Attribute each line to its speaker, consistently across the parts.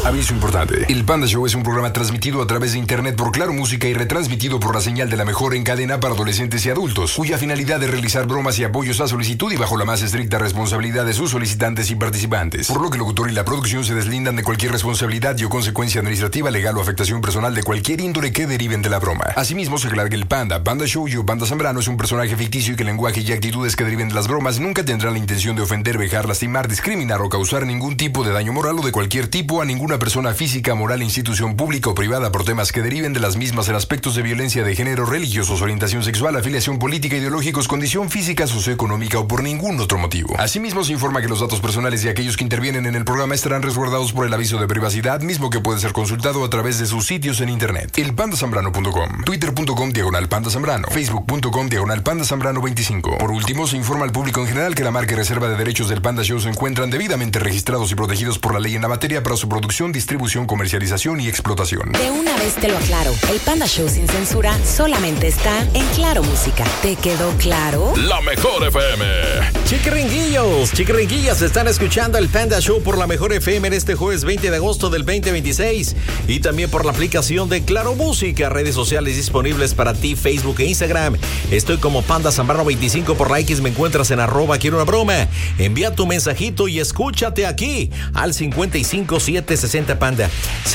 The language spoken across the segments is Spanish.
Speaker 1: Aviso importante. El Panda Show es un programa transmitido a través de internet por Claro Música y retransmitido por la señal de la mejor en cadena para adolescentes y adultos, cuya finalidad es realizar bromas y apoyos a solicitud y bajo la más estricta responsabilidad de sus solicitantes y participantes, por lo que el locutor y la producción se deslindan de cualquier responsabilidad y o consecuencia administrativa, legal o afectación personal de cualquier índole que deriven de la broma. Asimismo, se aclara que el Panda Show y Panda Zambrano es un personaje ficticio y que el lenguaje y actitudes que deriven de las bromas nunca tendrán la intención de ofender, vejar, lastimar, discriminar o causar ningún tipo de daño moral o de cualquier tipo a ninguna persona física, moral, institución pública o privada por temas que deriven de las mismas en aspectos de violencia de género, religiosos, orientación sexual, afiliación política, ideológicos, condición física, socioeconómica o por ningún otro motivo. Asimismo, se informa que los datos personales de aquellos que intervienen en el programa estarán resguardados por el aviso de privacidad, mismo que puede ser consultado a través de sus sitios en internet. elpandasambrano.com, twitter.com/pandazambrano, facebook.com/pandazambrano25. Por último, se informa al público en general que la marca y reserva de derechos del Panda Show se encuentran debidamente registrados y protegidos por la ley en la materia para su producción, distribución, comercialización y explotación.
Speaker 2: De una vez te lo aclaro, el Panda Show sin censura solamente está en Claro Música. ¿Te quedó claro?
Speaker 3: La Mejor FM.
Speaker 4: Chiquiringuillas, están escuchando el Panda Show por la Mejor FM en este jueves 20 de agosto del 2026 y también por la aplicación de Claro Música, redes sociales disponibles para ti, Facebook e Instagram. Estoy como Panda Zambrano 25 por la X, me encuentras en @quiero una broma. Envía tu mensajito y escúchate aquí al 55760 Panda.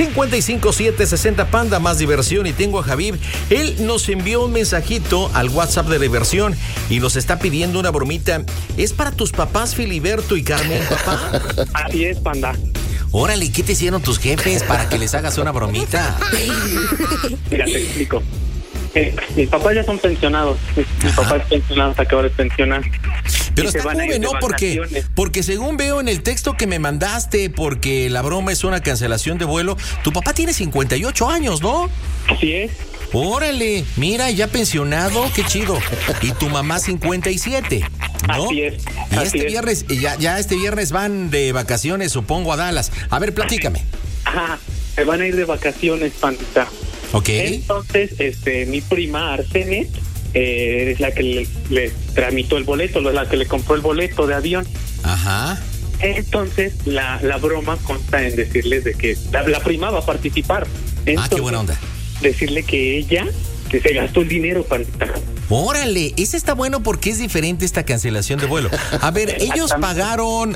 Speaker 4: 55760 Panda, más diversión. Y tengo a Javib, él nos envió un mensajito al WhatsApp de diversión y nos está pidiendo una bromita. ¿Es para tus papás, Filiberto y Carmen, papá?
Speaker 5: Así es, Panda.
Speaker 4: Órale, ¿qué te hicieron tus jefes para que les hagas una bromita?
Speaker 5: Mira, te explico. Mis papás ya son pensionados. Mi papá es pensionado, acaba de pensionar.
Speaker 4: Pero está joven, ¿no? Porque según veo en el texto que me mandaste, porque la broma es una cancelación de vuelo, tu papá tiene 58 años, ¿no?
Speaker 5: Así es.
Speaker 4: Órale, mira, ya pensionado, qué chido. Y tu mamá 57, ¿no?
Speaker 5: Así es.
Speaker 4: Y este viernes, ya este viernes van de vacaciones, supongo, a Dallas. A ver, platícame.
Speaker 5: Ajá, se van a ir de vacaciones, Pandita.
Speaker 4: Ok.
Speaker 5: Entonces, mi prima Arsenet es la que le tramitó el boleto, la que le compró el boleto de avión.
Speaker 4: Ajá.
Speaker 5: Entonces, la broma consta en decirles de que la prima va a participar. Entonces,
Speaker 4: qué buena onda.
Speaker 5: Decirle que ella se gastó el dinero, Pandita.
Speaker 4: Órale, ese está bueno porque es diferente esta cancelación de vuelo. A ver, ellos pagaron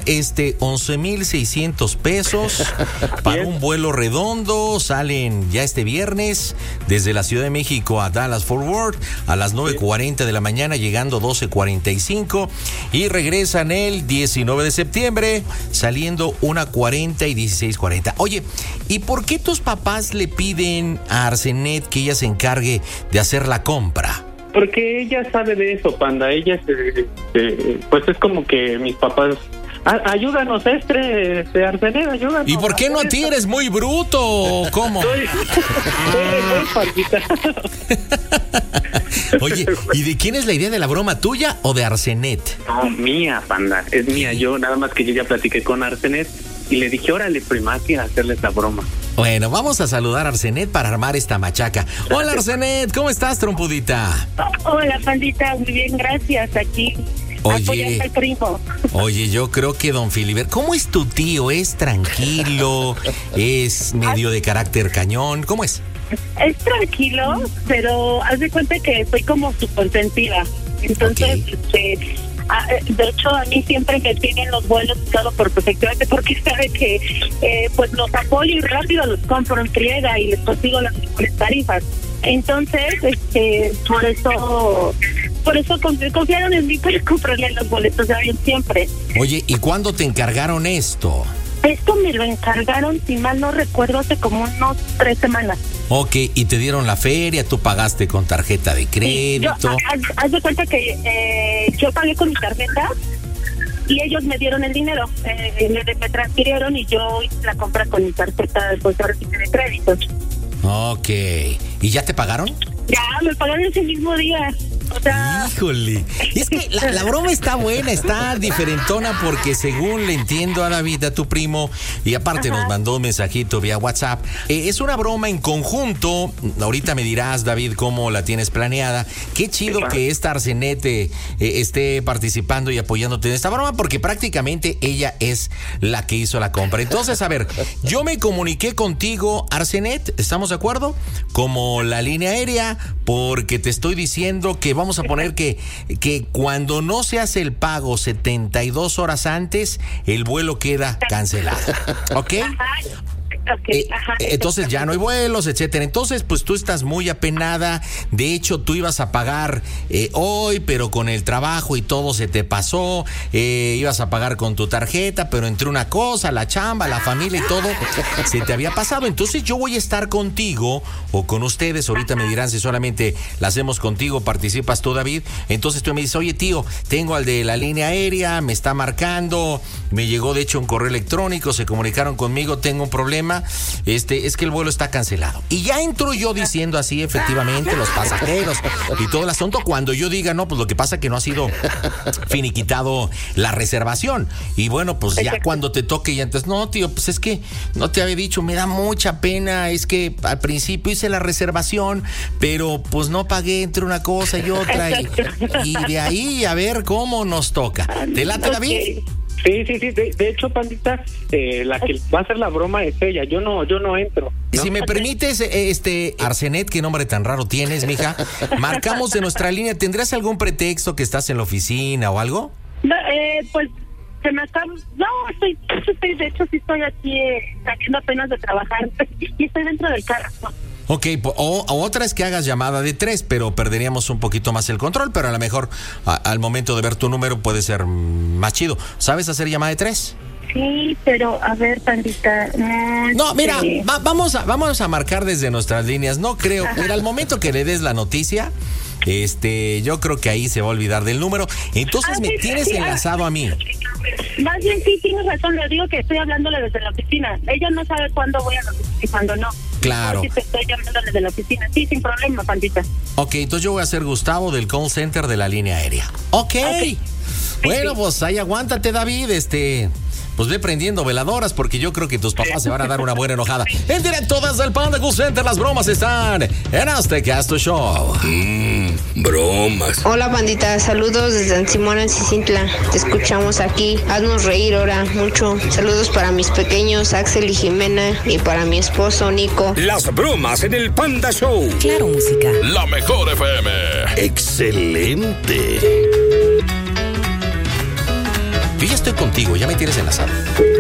Speaker 4: 11,600 pesos para un vuelo redondo, salen ya este viernes desde la Ciudad de México a Dallas Fort Worth a las 9:40 de la mañana, llegando 12:45 y regresan el 19 de septiembre, saliendo 1:40 y 16:40. Oye, ¿y por qué tus papás le piden a Arsenet que ella se encargue de hacer la compra?
Speaker 5: Porque ella sabe de eso, Panda. Ella pues es como que mis papás... ayúdanos, Arsenet, ayúdanos.
Speaker 4: ¿Y por qué no a ti? ¿Eres muy bruto? ¿Cómo? Oye, ¿y de quién es la idea de la broma? ¿Tuya o de Arsenet?
Speaker 5: No, mía, Panda. Es mía. Yo nada más que yo ya platiqué con Arsenet y le dije, órale, prima, que hacerles la broma.
Speaker 4: Bueno, vamos a saludar a Arsenet para armar esta machaca. Hola, Arsenet, ¿cómo estás, trompudita?
Speaker 6: Hola, Pandita, muy bien, gracias, aquí. Apoyando al primo.
Speaker 4: Oye, yo creo que don Filiberto, ¿cómo es tu tío? ¿Es tranquilo? ¿Es medio de carácter cañón? ¿Cómo es?
Speaker 6: Es tranquilo, pero haz de cuenta que soy como su consentida. Entonces, de hecho, a mí siempre me piden los vuelos todo perfectamente porque sabe que pues los apoyo y rápido los compro en friega y les consigo las mejores tarifas. Entonces, por eso confiaron en mí para comprarle los boletos de avión siempre.
Speaker 4: Oye, ¿y cuándo te encargaron esto?
Speaker 6: Esto me lo encargaron, si mal no recuerdo, hace como unos 3 semanas.
Speaker 4: Ok, y te dieron la feria, tú pagaste con tarjeta de crédito.
Speaker 6: Sí, haz de cuenta que yo pagué con mi tarjeta y ellos me dieron el dinero. Me transfirieron y yo hice la compra con mi tarjeta de crédito.
Speaker 4: Ok, ¿y ya te pagaron?
Speaker 6: Ya, me pagaron ese mismo día. O sea...
Speaker 4: Híjole, es que la broma está buena, está diferentona porque según le entiendo a David, a tu primo, y aparte nos mandó un mensajito vía WhatsApp, es una broma en conjunto. Ahorita me dirás, David, cómo la tienes planeada. Qué chido que esta Arsenet esté participando y apoyándote en esta broma porque prácticamente ella es la que hizo la compra. Entonces, a ver, yo me comuniqué contigo, Arsenet, ¿estamos de acuerdo? Como la línea aérea, porque te estoy diciendo que vamos a poner que cuando no se hace el pago 72 horas antes, el vuelo queda cancelado. ¿Ok? Entonces ya no hay vuelos, etcétera. Entonces, pues tú estás muy apenada. De hecho, tú ibas a pagar hoy, pero con el trabajo y todo se te pasó. Ibas a pagar con tu tarjeta, pero entre una cosa, la chamba, la familia y todo, se te había pasado. Entonces yo voy a estar contigo o con ustedes. Ahorita me dirán si solamente la hacemos contigo, participas tú, David. Entonces tú me dices, oye, tío, tengo al de la línea aérea, me está marcando, me llegó de hecho un correo electrónico, se comunicaron conmigo, tengo un problema. Es que el vuelo está cancelado. Y ya entro yo diciendo así, efectivamente, los pasajeros y todo el asunto, cuando yo diga, no, pues lo que pasa es que no ha sido finiquitado la reservación. Y bueno, pues ya cuando te toque, ya entonces, no, tío, pues es que no te había dicho, me da mucha pena, es que al principio hice la reservación, pero pues no pagué entre una cosa y otra, y de ahí a ver cómo nos toca. ¿Te late, David?
Speaker 5: Sí. De hecho, Pandita, la que va a hacer la broma es ella. Yo no entro, ¿no?
Speaker 4: Si me permites, Arsenet, qué nombre tan raro tienes, mija. Marcamos de nuestra línea. ¿Tendrás algún pretexto que estás en la oficina o algo?
Speaker 6: No, pues se me está... No, de hecho sí estoy aquí saliendo apenas de trabajar y estoy dentro del carro.
Speaker 4: Ok, o otra es que hagas llamada de 3, pero perderíamos un poquito más el control, pero a lo mejor al momento de ver tu número puede ser más chido. ¿Sabes hacer llamada de 3?
Speaker 6: Sí, pero a ver, Pandita.
Speaker 4: No, mira, vamos a marcar desde nuestras líneas. No creo, mira, al momento que le des la noticia, yo creo que ahí se va a olvidar del número. Entonces me tienes enlazado a mí.
Speaker 6: Más bien sí, tienes razón, le digo que estoy hablándole desde la oficina. Ella no sabe cuándo voy a la oficina y cuándo no.
Speaker 4: Claro.
Speaker 6: Sí, te estoy llamando desde la oficina. Sí, sin problema, Pandita.
Speaker 4: Ok, entonces yo voy a ser Gustavo del call center de la línea aérea. Ok. Bueno, pues ahí aguántate, David, pues ve prendiendo veladoras porque yo creo que tus papás se van a dar una buena enojada. En directo desde el Panda Cool Center, las bromas están en Aztecasto Show.
Speaker 3: Bromas.
Speaker 7: Hola, bandita, saludos desde San Simón, Cicintla. Te escuchamos aquí, haznos reír ahora mucho. Saludos para mis pequeños Axel y Jimena y para mi esposo Nico.
Speaker 3: Las bromas en el Panda Show.
Speaker 2: Claro Música.
Speaker 3: La mejor FM. Excelente.
Speaker 4: Yo ya estoy contigo, ya me tienes enlazado.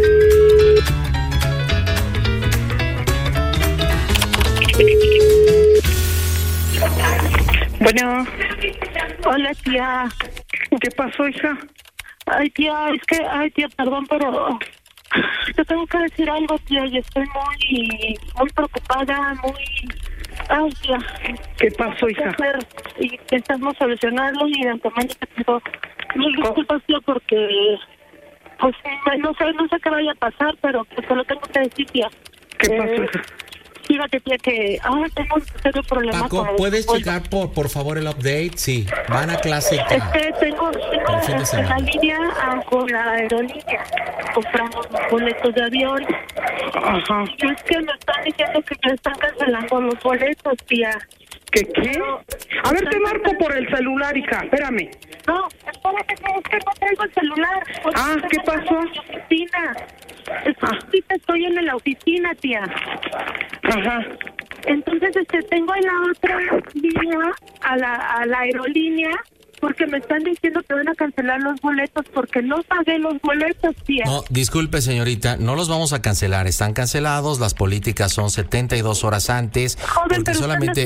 Speaker 6: Bueno. Hola, tía.
Speaker 5: ¿Qué pasó, hija?
Speaker 6: Ay, tía, tía, perdón, pero te tengo que decir algo, tía, y estoy muy preocupada, Ay, tía.
Speaker 5: ¿Qué pasó, hija?
Speaker 6: Y intentamos solucionarlo y de antemano te pido mil disculpas, tía, porque pues no sé qué vaya a pasar, pero pues te lo tengo que decir, tía.
Speaker 5: ¿Qué pasó, hija?
Speaker 6: Fíjate, tía, que tengo un serio problema.
Speaker 4: Paco, ¿puedes checar por favor el update? Sí, van a clase.
Speaker 6: Tengo en la línea con la aerolínea. Compramos los boletos de avión.
Speaker 5: Ajá.
Speaker 6: Y es que me están diciendo que me están cancelando los boletos, tía.
Speaker 5: ¿Qué? A ver, te marco por el celular, hija. Espérame.
Speaker 6: No, espérate, es que no traigo el celular.
Speaker 5: ¿Qué pasó?
Speaker 6: En la oficina. Estoy en la oficina, tía.
Speaker 5: Ajá.
Speaker 6: Entonces, tengo en la otra línea a la aerolínea porque me están diciendo que van a cancelar los boletos porque no pagué los boletos, tía.
Speaker 4: No, disculpe, señorita, no los vamos a cancelar, están cancelados, las políticas son 72 horas antes.
Speaker 6: Joven, pero
Speaker 4: solamente...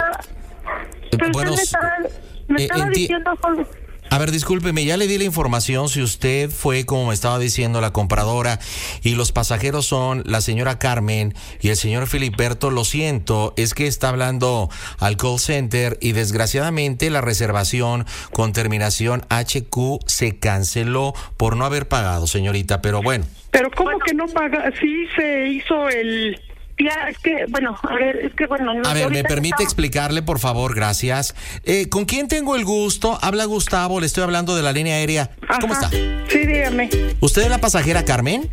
Speaker 6: me estaba diciendo, joven.
Speaker 4: A ver, discúlpeme, ya le di la información. Si usted fue, como me estaba diciendo, la compradora y los pasajeros son la señora Carmen y el señor Filiberto, lo siento, es que está hablando al call center y desgraciadamente la reservación con terminación HQ se canceló por no haber pagado, señorita, pero bueno.
Speaker 5: ¿Pero cómo que no paga? Sí se hizo el
Speaker 6: tía, es que, bueno, a ver, No,
Speaker 4: a ver, ¿me permite explicarle, por favor? Gracias. ¿Con quién tengo el gusto? Habla Gustavo, le estoy hablando de la línea aérea. ¿Cómo está?
Speaker 8: Sí, dígame.
Speaker 4: ¿Usted es la pasajera Carmen?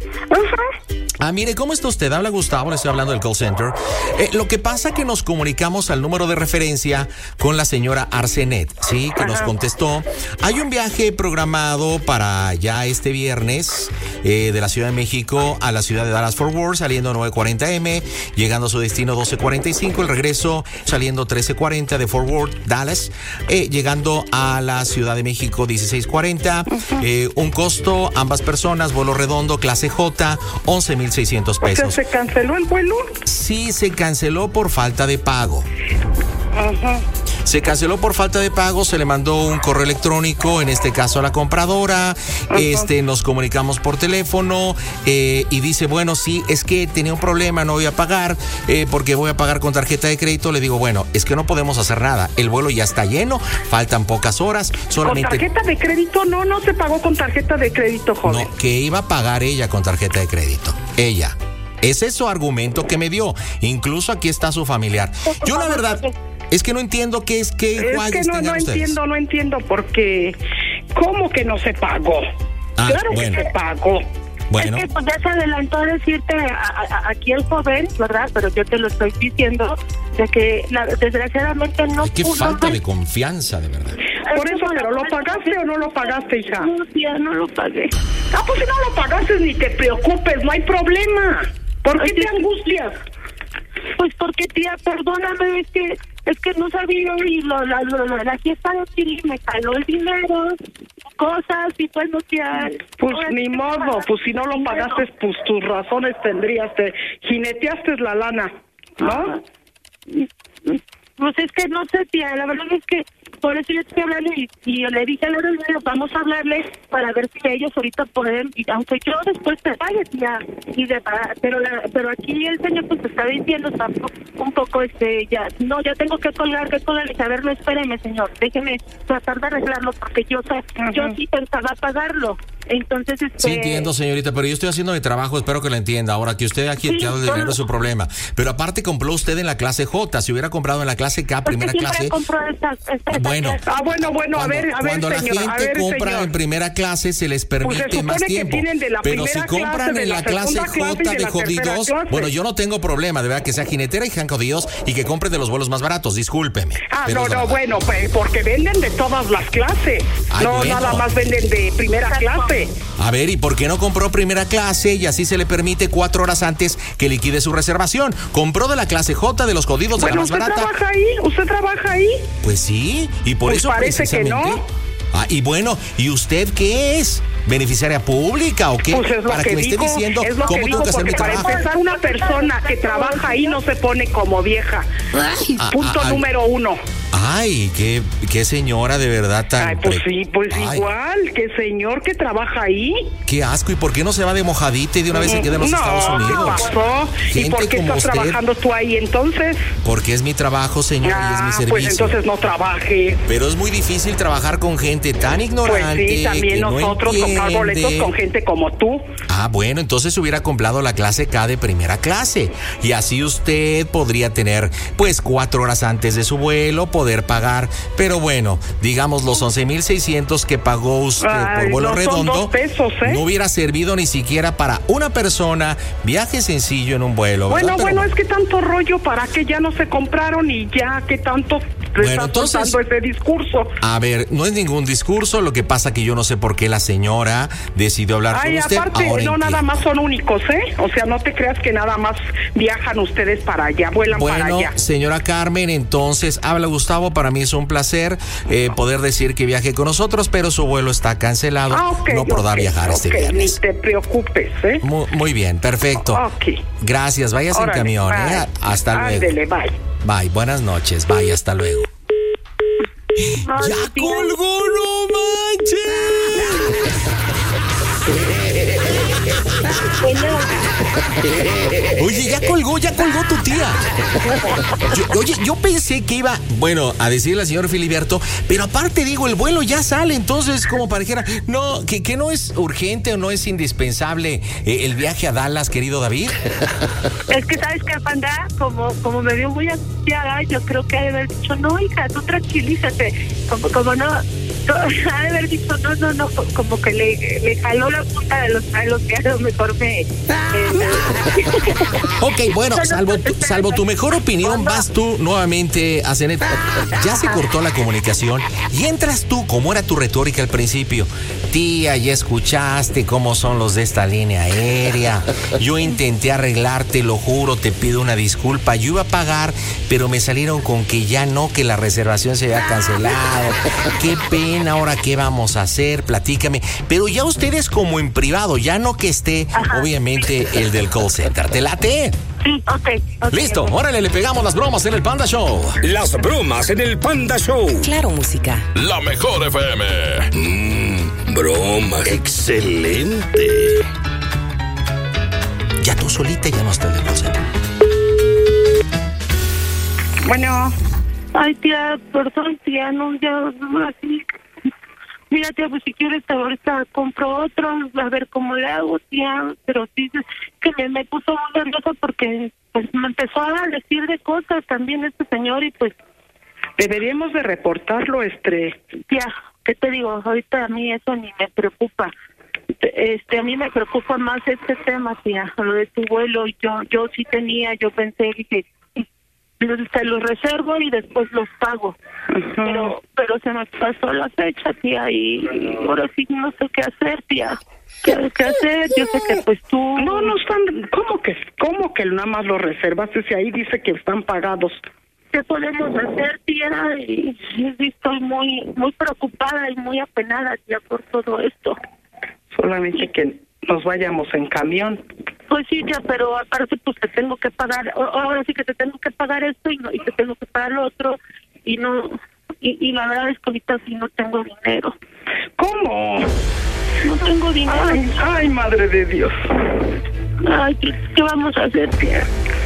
Speaker 8: Ajá.
Speaker 4: Mire, ¿cómo está usted? Habla Gustavo, le estoy hablando del call center. Lo que pasa es que nos comunicamos al número de referencia con la señora Arsenet, ¿sí? Que nos contestó. Hay un viaje programado para ya este viernes de la Ciudad de México a la ciudad de Dallas-Fort Worth, saliendo 9:40 AM, llegando a su destino 12:45, el regreso saliendo 13:40 de Fort Worth, Dallas, llegando a la Ciudad de México 16:40. Un costo, ambas personas, vuelo redondo, clase J, 11,600 pesos.
Speaker 8: O sea, ¿se canceló el vuelo?
Speaker 4: Sí, se canceló por falta de pago.
Speaker 8: Ajá.
Speaker 4: Se canceló por falta de pago, se le mandó un correo electrónico, en este caso a la compradora, nos comunicamos por teléfono y dice, bueno, sí, es que tenía un problema, no voy a pagar porque voy a pagar con tarjeta de crédito. Le digo, bueno, es que no podemos hacer nada, el vuelo ya está lleno, faltan pocas horas, solamente...
Speaker 8: ¿Con tarjeta de crédito? No se pagó con tarjeta de crédito, joven.
Speaker 4: No, que iba a pagar ella con tarjeta de crédito, ella. Ese es su argumento que me dio, incluso aquí está su familiar. Yo la verdad... Es que no entiendo qué es que
Speaker 8: no entiendo porque ¿cómo que no se pagó? Claro que se pagó.
Speaker 4: Bueno.
Speaker 6: Es que pues ya se adelantó a decirte aquí el joven, ¿verdad? Pero yo te lo estoy diciendo de que desgraciadamente no
Speaker 4: pudo. Qué falta de confianza, de verdad.
Speaker 8: Por eso, ¿pero lo pagaste o no lo pagaste, hija?
Speaker 6: No, tía, no lo pagué.
Speaker 8: Pues si no lo pagaste ni te preocupes, no hay problema. ¿Por qué te angustias?
Speaker 6: Pues porque, tía, perdóname, es que no sabía y la fiesta de Chile me caló el dinero, cosas y pues no, tía.
Speaker 8: Pues ni modo, pues si no lo pagaste, pues tus razones tendrías, te jineteaste la lana, ¿no?
Speaker 6: Pues es que no sé, tía, la verdad es que por eso yo estoy hablando y le dije a la verdad, vamos a hablarle para ver si ellos ahorita pueden, y aunque yo después te pague, tía, pero aquí el señor pues está diciendo, está un poco ya tengo que colgar, y a ver, no, espéreme, señor, déjeme tratar de arreglarlo porque yo sí pensaba pagarlo. Entonces,
Speaker 4: Sí entiendo, señorita, pero yo estoy haciendo mi trabajo, espero que lo entienda. Ahora, que usted ha quitado el dinero es su problema. Pero aparte compró usted en la clase J, si hubiera comprado en la clase K, primera clase...
Speaker 8: Bueno, a ver,
Speaker 4: cuando la
Speaker 8: señor,
Speaker 4: gente compra en primera clase se les permite más tiempo. Pero si compran en la clase J de jodidos, bueno, yo no tengo problema, de verdad, que sea jinetera y sean jodidos y que compren de los vuelos más baratos, discúlpeme.
Speaker 8: Bueno, pues porque venden de todas las clases. Nada más venden de primera clase.
Speaker 4: A ver, ¿y por qué no compró primera clase y así se le permite 4 horas antes que liquide su reservación? Compró de la clase J de los jodidos de la más barata.
Speaker 8: ¿Usted trabaja ahí?
Speaker 4: Pues sí, y por
Speaker 8: pues
Speaker 4: eso
Speaker 8: parece
Speaker 4: precisamente...
Speaker 8: que no.
Speaker 4: Y bueno, ¿y usted qué es? ¿Beneficiaria pública o qué?
Speaker 8: Pues es lo
Speaker 4: para que me esté diciendo cómo tengo que hacer mi trabajo.
Speaker 8: Para empezar, una persona que trabaja ahí no se pone como vieja. Punto número 1.
Speaker 4: Ay, qué señora de verdad tan...
Speaker 8: pues sí, igual, qué señor que trabaja ahí.
Speaker 4: Qué asco, ¿y por qué no se va de mojadita y de una vez se queda en los Estados Unidos?
Speaker 8: ¿Qué pasó? ¿Y por qué estás trabajando tú ahí entonces?
Speaker 4: Porque es mi trabajo, señora, y es mi servicio.
Speaker 8: Pues entonces no trabaje.
Speaker 4: Pero es muy difícil trabajar con gente tan ignorante.
Speaker 8: Pues sí, también nosotros comprar boletos con gente como tú.
Speaker 4: Bueno, entonces hubiera comprado la clase K de primera clase. Y así usted podría tener, pues, 4 horas antes de su vuelo, poder pagar. Pero bueno, digamos, los 11,600 que pagó usted por vuelo redondo,
Speaker 8: son 2 pesos,
Speaker 4: no hubiera servido ni siquiera para una persona, viaje sencillo en un vuelo.
Speaker 8: Bueno, es que tanto rollo, ¿para qué ya no se compraron y ya que tanto está soltando ese discurso?
Speaker 4: A ver, no es ningún discurso, lo que pasa que yo no sé por qué la señora decidió hablar con usted.
Speaker 8: Aparte, nada más son únicos, O sea, no te creas que nada más viajan ustedes para allá, vuelan para allá.
Speaker 4: Bueno, señora Carmen, entonces, habla Gustavo, para mí es un placer poder decir que viaje con nosotros, pero su vuelo está cancelado, no podrá viajar este viernes.
Speaker 8: Ni te preocupes,
Speaker 4: Muy bien, perfecto. Gracias, váyase en camión, hasta luego.
Speaker 8: Ándele, bye.
Speaker 4: Bye, buenas noches, bye, hasta luego. ¡Ya colgó, no manches!
Speaker 6: Bueno.
Speaker 4: Oye, ya colgó tu tía. Yo pensé que iba, bueno, a decirle al señor Filiberto, pero aparte digo, el vuelo ya sale, entonces como para dijera, no, que no es urgente o no es indispensable el viaje a Dallas, querido David.
Speaker 6: Es que sabes que Panda, como me vio muy angustiada, yo creo que ha de haber dicho, no, hija, tú tranquilízate, como no, ha de haber dicho, no, como que le jaló la punta de los pelos, que a lo mejor me...
Speaker 4: Ok, bueno, salvo tu mejor opinión, vas tú nuevamente a Cenet. Ya se cortó la comunicación y entras tú, como era tu retórica al principio. Tía, ya escuchaste cómo son los de esta línea aérea. Yo intenté arreglarte, lo juro, te pido una disculpa. Yo iba a pagar, pero me salieron con que ya no, que la reservación se había cancelado. Qué pena, ahora qué vamos a hacer, platícame. Pero ya ustedes como en privado, ya no que esté, obviamente, el del call center. ¿Te late?
Speaker 6: Sí, ok.
Speaker 4: Listo, órale, le pegamos las bromas en el Panda Show.
Speaker 3: Las bromas en el Panda Show.
Speaker 2: Claro, música.
Speaker 3: La mejor FM. Bromas.
Speaker 9: Excelente.
Speaker 4: Ya tú solita ya no estás de call center.
Speaker 8: Bueno.
Speaker 6: Ay, tía, perdón, tía, no, ya, así. Mira, tía, pues si quieres ahorita compro otro, a ver cómo le hago, tía, pero sí, que me puso muy nerviosa porque pues me empezó a decir de cosas también este señor y pues...
Speaker 8: Deberíamos de reportarlo,
Speaker 6: Tía, ¿qué te digo? Ahorita a mí eso ni me preocupa. A mí me preocupa más este tema, tía, lo de tu vuelo. Yo sí tenía, yo pensé, dije... Se los reservo y después los pago. Pero se me pasó la fecha, tía, y ahora sí no sé qué hacer, tía. ¿Qué hacer? Yo sé que pues tú...
Speaker 8: No están... ¿Cómo que nada más los reservaste si ahí dice que están pagados?
Speaker 6: ¿Qué podemos hacer, tía? Y estoy muy preocupada y muy apenada, tía, por todo esto.
Speaker 8: Solamente que nos vayamos en camión.
Speaker 6: Pues sí, tía, pero aparte pues te tengo que pagar, ahora sí que te tengo que pagar esto y te tengo que pagar lo otro y la verdad es que ahorita sí no tengo dinero.
Speaker 8: ¿Cómo?
Speaker 6: No tengo dinero.
Speaker 8: Ay, madre de Dios.
Speaker 6: Ay, ¿qué vamos a hacer, tía?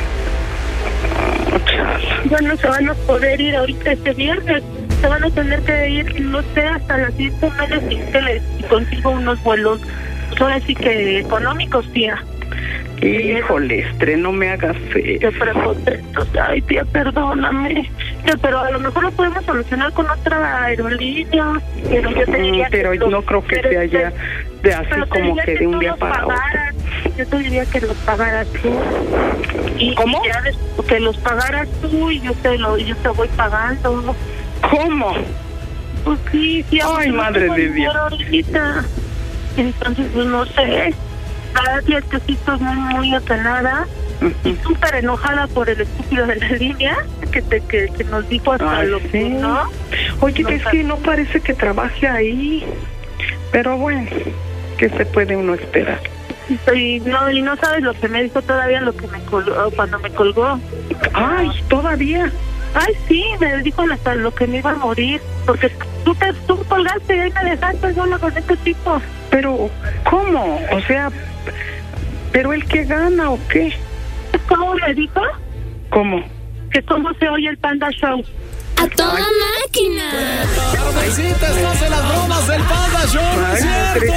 Speaker 6: Ya no se van a poder ir ahorita este viernes, se van a tener que ir, no sé, hasta las 10 semanas y consigo unos vuelos, ahora sí que económicos, tía.
Speaker 8: Híjole, no me hagas eso.
Speaker 6: Qué prepotente. Ay, tía, perdóname. Tía, pero a lo mejor lo podemos solucionar con otra aerolínea. Pero yo te diría
Speaker 8: pero no creo que sea ya de así como que de un día para otro.
Speaker 6: Yo te diría que los pagaras tú.
Speaker 8: ¿Cómo?
Speaker 6: Que los pagaras tú y yo te voy pagando.
Speaker 8: ¿Cómo?
Speaker 6: Pues sí, tía.
Speaker 8: Ay, madre de Dios.
Speaker 6: Entonces, pues no sé. La tía, es que sí estoy muy apenada y súper enojada por el estúpido de la línea que nos dijo hasta lo que no.
Speaker 8: Oye, es que no parece que trabaje ahí, pero bueno, ¿qué se puede uno esperar?
Speaker 6: Y no sabes lo que me dijo todavía, lo que me colgó, cuando me colgó.
Speaker 8: Ay, ¿todavía?
Speaker 6: Ay, sí, me dijo hasta lo que me iba a morir, porque tú colgaste y ahí me dejaste sola con este tipo.
Speaker 8: Pero, ¿cómo? O sea, ¿pero él qué gana o qué?
Speaker 6: ¿Cómo me dijo?
Speaker 8: ¿Cómo?
Speaker 6: Que cómo se oye el Panda Show.
Speaker 10: ¡A toda máquina!
Speaker 4: ¡Carmencita, estás en las bromas del Panda Show! ¡No es cierto!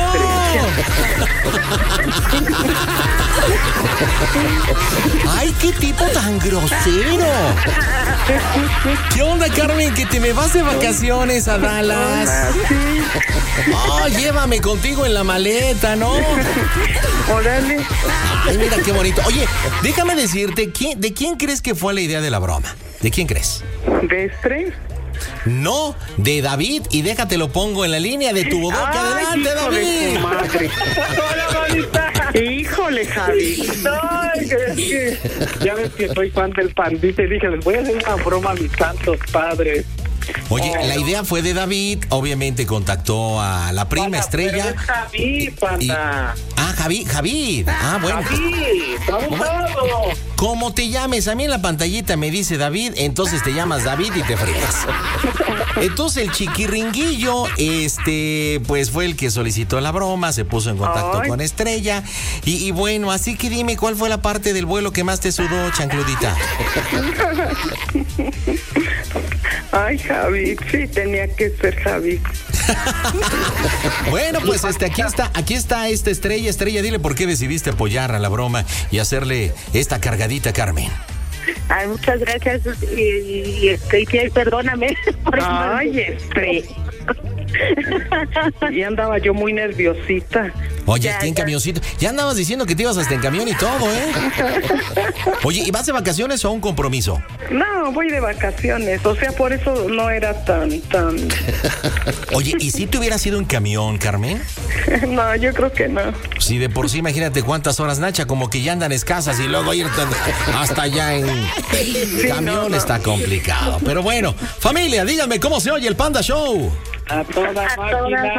Speaker 4: ¡Ay, qué tipo tan grosero! ¿Qué onda, Carmen? ¿Que te me vas de vacaciones a Dallas? Oh, llévame contigo en la maleta, ¿no?
Speaker 8: Órale.
Speaker 4: Ay, mira qué bonito. Oye, déjame decirte, ¿de quién crees que fue la idea de la broma? ¿De quién crees?
Speaker 8: ¿De Estre?
Speaker 4: No, de David, y déjate lo pongo en la línea de tu bodoque. Adelante, David.
Speaker 8: Madre. Hola, bonita. Híjole, Javi. No, es que ya ves que soy fan del Pandita y dije, les voy a hacer una broma a mis santos padres.
Speaker 4: Oye, la idea fue de David, obviamente contactó a la prima Estrella.
Speaker 5: Es Javi, panda.
Speaker 4: Javi. Ah, bueno.
Speaker 5: Javi, vamos.
Speaker 4: Como te llames, a mí en la pantallita me dice David, entonces te llamas David y te fregas. Entonces el chiquiringuillo, pues fue el que solicitó la broma, se puso en contacto con Estrella. Y bueno, así que dime, ¿cuál fue la parte del vuelo que más te sudó, chancludita?
Speaker 8: Ay, Javi, sí, tenía que ser Javi.
Speaker 4: Bueno, pues aquí está esta Estrella. Estrella, dile por qué decidiste apoyar a la broma y hacerle esta cargadita, Carmen.
Speaker 6: Ay, muchas gracias. Y perdóname.
Speaker 8: Ay, Y andaba yo muy nerviosita.
Speaker 4: Oye, en camioncito. Ya andabas diciendo que te ibas hasta en camión y todo, ¿eh? Oye, ¿y vas de vacaciones o a un compromiso?
Speaker 8: No, voy de vacaciones. O sea, por eso no era tan...
Speaker 4: Oye, ¿y si te hubieras ido en camión, Carmen?
Speaker 8: No, yo creo que no.
Speaker 4: Sí, de por sí, imagínate cuántas horas, Nacha, como que ya andan escasas y luego ir hasta allá en camión está complicado. Pero bueno, familia, díganme cómo se oye el Panda Show.
Speaker 5: A toda máquina.